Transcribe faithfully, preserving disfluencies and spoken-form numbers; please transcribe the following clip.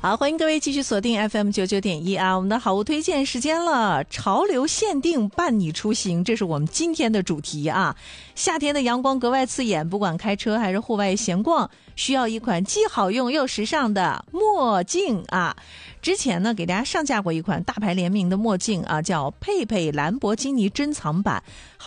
好，欢迎各位继续锁定 F M 九九点一啊，我们的好物推荐时间了，潮流限定伴你出行，这是我们今天的主题啊。夏天的阳光格外刺眼，不管开车还是户外闲逛，需要一款既好用又时尚的墨镜啊。之前呢，给大家上架过一款大牌联名的墨镜啊，叫佩佩兰博基尼珍藏版。